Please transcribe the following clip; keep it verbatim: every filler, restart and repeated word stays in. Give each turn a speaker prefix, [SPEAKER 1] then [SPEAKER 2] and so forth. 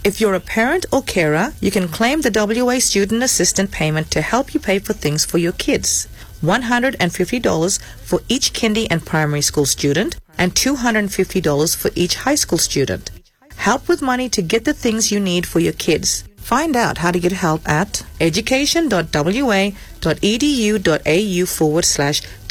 [SPEAKER 1] If you're a parent or carer, you can claim the W A Student Assistant payment to help you pay for things for your kids. one hundred fifty dollars for each kindy and primary school student and two hundred fifty dollars for each high school student. Help with money to get the things you need for your kids. Find out how to get help at education.wa.edu.au forward slash